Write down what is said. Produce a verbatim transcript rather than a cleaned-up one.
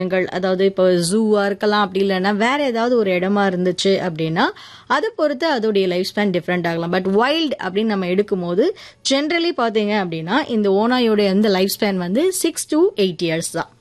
அதாவது இப்போ ஜூவா இருக்கலாம், அப்படி இல்லைன்னா வேற ஏதாவது ஒரு இடமா இருந்துச்சு அப்படின்னா அதை பொறுத்து அதோடைய லைஃப் ஸ்பேன் டிஃப்ரெண்ட் ஆகலாம். பட் வைல்ட் அப்படின்னு நம்ம எடுக்கும்போது ஜென்ரலி பார்த்தீங்க அப்படின்னா இந்த ஓநாயோடைய அந்த லைஃப் ஸ்பேன் வந்து சிக்ஸ் டு எயிட் இயர்ஸ் தான்.